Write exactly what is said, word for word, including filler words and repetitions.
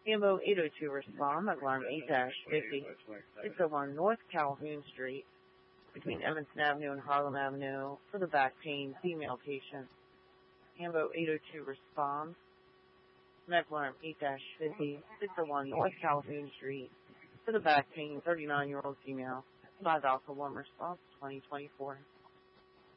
Ambo eight oh two respond at alarm eight fifty. six oh one North Calhoun Street between Evanston Avenue and Harlem Avenue for the back pain female patient. Ambo eight oh two respond. Medical alarm eight fifty. six oh one North Calhoun Street for the back pain thirty-nine-year-old female. five Alpha one response twenty twenty-four.